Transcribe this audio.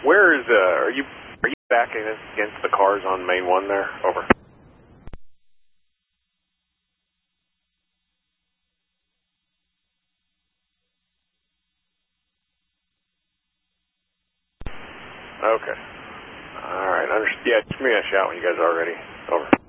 Where is, are you back against the cars on Main 1 there? Over. Okay. All right. Yeah, just give me a shout when you guys are ready. Over.